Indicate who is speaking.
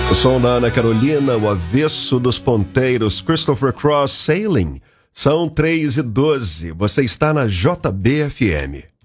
Speaker 1: O som da Ana Carolina, o avesso dos ponteiros, Christopher Cross, Sailing. São 3:12. Você está na JBFM.